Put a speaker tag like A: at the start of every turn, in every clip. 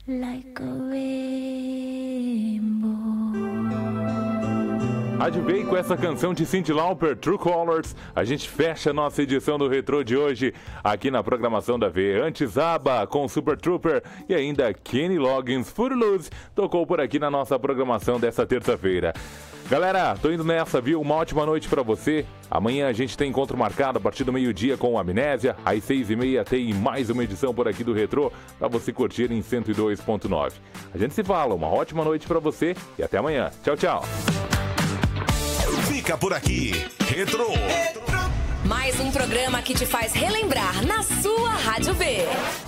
A: like a rainbow.
B: Advei com essa canção de Cyndi Lauper, True Colors. A gente fecha a nossa edição do Retrô de hoje aqui na programação da V. Antes, ABBA com Super Trooper e ainda Kenny Loggins, Footloose, tocou por aqui na nossa programação dessa terça-feira. Galera, tô indo nessa, viu? Uma ótima noite pra você. Amanhã a gente tem encontro marcado a partir do meio-dia com o Amnésia. Às 6h30 tem mais uma edição por aqui do Retrô pra você curtir em 102.9. A gente se fala, uma ótima noite pra você e até amanhã. Tchau, tchau.
C: Fica por aqui, Retrô.
D: Mais um programa que te faz relembrar na sua Rádio V.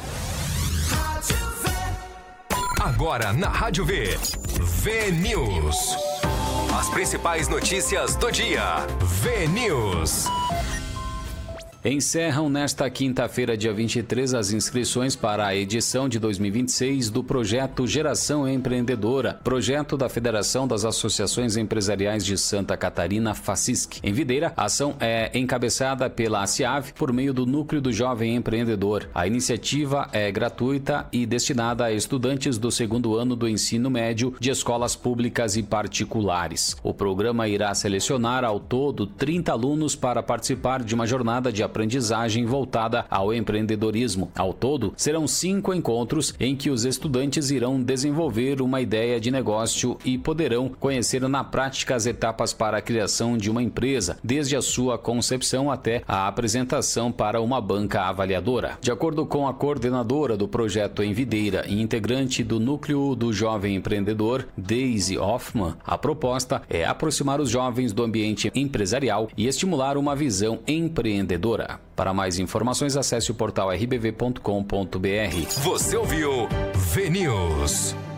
C: Agora na Rádio V, V-News. As principais notícias do dia. V-News.
E: Encerram nesta quinta-feira, dia 23, as inscrições para a edição de 2026 do projeto Geração Empreendedora, projeto da Federação das Associações Empresariais de Santa Catarina, FACISC. Em Videira, a ação é encabeçada pela ACIAV por meio do Núcleo do Jovem Empreendedor. A iniciativa é gratuita e destinada a estudantes do segundo ano do ensino médio de escolas públicas e particulares. O programa irá selecionar ao todo 30 alunos para participar de uma jornada de aprendizagem voltada ao empreendedorismo. Ao todo, serão 5 encontros em que os estudantes irão desenvolver uma ideia de negócio e poderão conhecer na prática as etapas para a criação de uma empresa, desde a sua concepção até a apresentação para uma banca avaliadora. De acordo com a coordenadora do projeto em Videira e integrante do Núcleo do Jovem Empreendedor, Daisy Hoffman, a proposta é aproximar os jovens do ambiente empresarial e estimular uma visão empreendedora. Para mais informações, acesse o portal rbv.com.br.
C: Você ouviu V-News.